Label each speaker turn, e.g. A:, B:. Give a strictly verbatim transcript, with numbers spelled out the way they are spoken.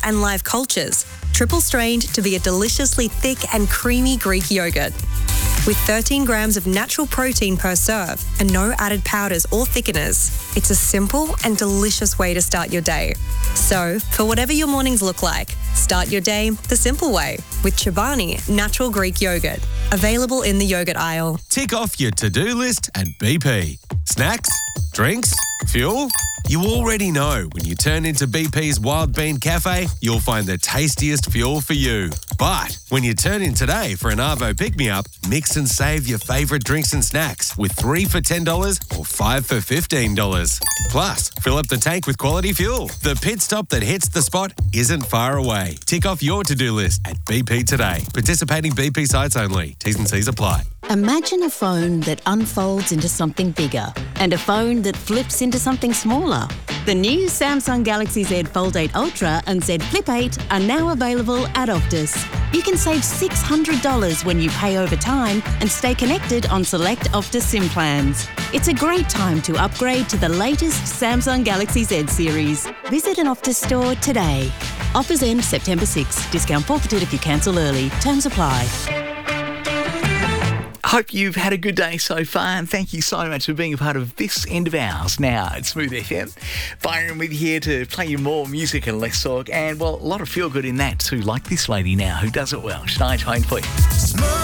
A: and live cultures, triple strained to be a deliciously thick and creamy Greek yogurt. With thirteen grams of natural protein per serve and no added powders or thickeners, it's a simple and delicious way to start your day. So, for whatever your mornings look like, start your day the simple way with Chobani Natural Greek Yogurt. Available in the yogurt aisle.
B: Tick off your to-do list at B P. Snacks? Drinks? Fuel? You already know when you turn into B P's Wild Bean Cafe, you'll find the tastiest fuel for you. But when you turn in today for an Arvo pick-me-up, mix and save your favourite drinks and snacks with three for ten dollars or five for fifteen dollars. Plus, fill up the tank with quality fuel. The pit stop that hits the spot isn't far away. Tick off your to-do list at B P today. Participating B P sites only. T's and C's apply.
C: Imagine a phone that unfolds into something bigger and a phone that flips into something smaller. The new Samsung Galaxy Z Fold eight Ultra and Z Flip eight are now available at Optus. You can save six hundred dollars when you pay over time and stay connected on select Optus SIM plans. It's a great time to upgrade to the latest Samsung Galaxy Z series. Visit an Optus store today. Offers end September sixth. Discount forfeited if you cancel early. Terms apply.
D: Hope you've had a good day so far, and thank you so much for being a part of this end of ours now at Smooth F M. Byron with you here to play you more music and less talk, and well, a lot of feel good in that too, like this lady now who does it well. Shania Twain for you.